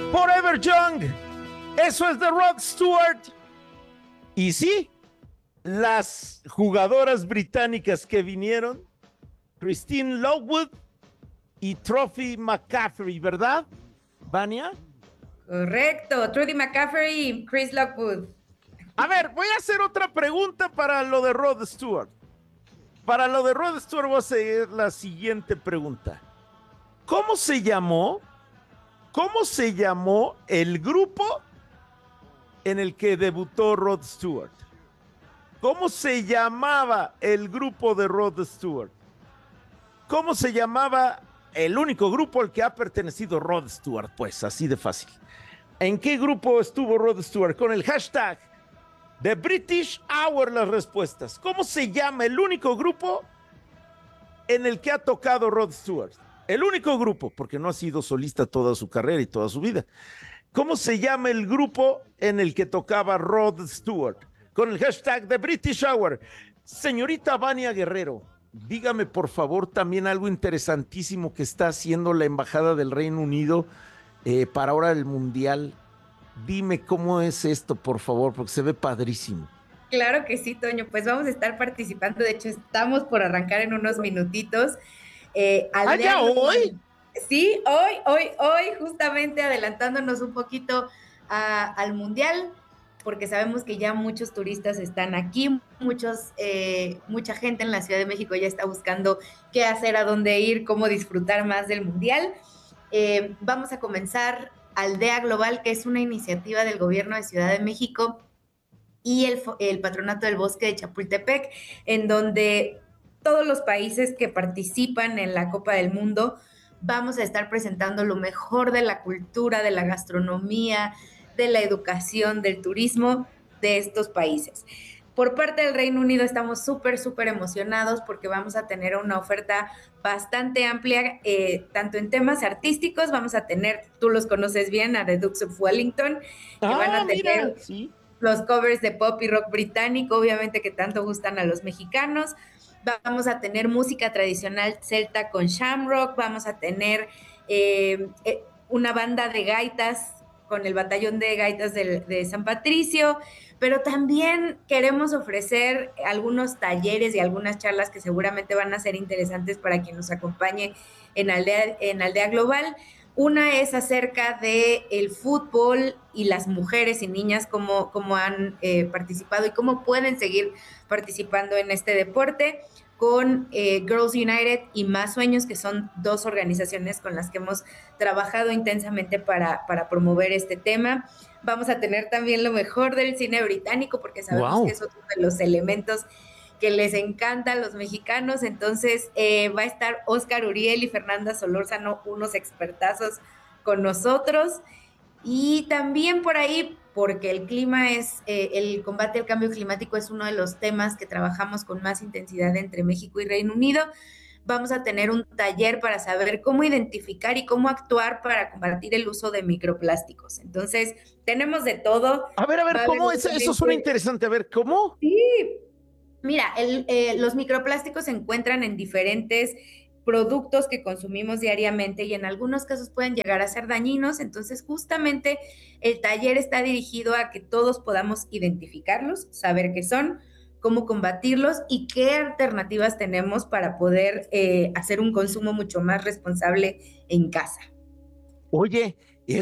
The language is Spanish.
Forever Young. Eso es de Rod Stewart. Y sí, las jugadoras británicas que vinieron, Christine Lockwood y Trophy McCaffrey, ¿verdad, Vania? Correcto, Trudy McCaffrey y Chris Lockwood. A ver, voy a hacer otra pregunta para lo de Rod Stewart. Para lo de Rod Stewart voy a hacer la siguiente pregunta. ¿Cómo se llamó el grupo en el que debutó Rod Stewart? ¿Cómo se llamaba el grupo de Rod Stewart? ¿Cómo se llamaba el único grupo al que ha pertenecido Rod Stewart? Pues así de fácil. ¿En qué grupo estuvo Rod Stewart? Con el hashtag The British Hour las respuestas. ¿Cómo se llama el único grupo en el que ha tocado Rod Stewart? El único grupo, porque no ha sido solista toda su carrera y toda su vida. ¿Cómo se llama el grupo en el que tocaba Rod Stewart? Con el hashtag The British Hour. Señorita Vania Guerrero, dígame por favor también algo interesantísimo que está haciendo la Embajada del Reino Unido para ahora el Mundial. Dime cómo es esto, por favor, porque se ve padrísimo. Claro que sí, Toño, pues vamos a estar participando, de hecho estamos por arrancar en unos minutitos. ¿Ya hoy? Sí, hoy, justamente adelantándonos un poquito al Mundial, porque sabemos que ya muchos turistas están aquí, mucha gente en la Ciudad de México ya está buscando qué hacer, a dónde ir, cómo disfrutar más del Mundial. Vamos a comenzar Aldea Global, que es una iniciativa del gobierno de Ciudad de México y el Patronato del Bosque de Chapultepec, en donde todos los países que participan en la Copa del Mundo vamos a estar presentando lo mejor de la cultura, de la gastronomía, de la educación, del turismo de estos países. Por parte del Reino Unido estamos súper emocionados porque vamos a tener una oferta bastante amplia, tanto en temas artísticos, vamos a tener, tú los conoces bien, a The Dukes of Wellington, que van a tener... Mira, sí. Los covers de pop y rock británico, obviamente que tanto gustan a los mexicanos. Vamos a tener música tradicional celta con shamrock, vamos a tener una banda de gaitas con el batallón de gaitas de San Patricio, pero también queremos ofrecer algunos talleres y algunas charlas que seguramente van a ser interesantes para quien nos acompañe en Aldea Global. Una es acerca del fútbol y las mujeres y niñas, cómo han participado y cómo pueden seguir participando en este deporte, con Girls United y Más Sueños, que son dos organizaciones con las que hemos trabajado intensamente para promover este tema. Vamos a tener también lo mejor del cine británico, porque sabemos que es otro de los elementos que les encanta a los mexicanos. Entonces va a estar Oscar Uriel y Fernanda Solórzano, unos expertazos con nosotros. Y también por ahí, porque el clima el combate al cambio climático es uno de los temas que trabajamos con más intensidad entre México y Reino Unido, vamos a tener un taller para saber cómo identificar y cómo actuar para combatir el uso de microplásticos. Entonces, tenemos de todo. A ver, ¿cómo es? Eso suena interesante. A ver, ¿cómo? Sí. Mira, los microplásticos se encuentran en diferentes productos que consumimos diariamente y en algunos casos pueden llegar a ser dañinos. Entonces, justamente el taller está dirigido a que todos podamos identificarlos, saber qué son, cómo combatirlos y qué alternativas tenemos para poder hacer un consumo mucho más responsable en casa. Oye,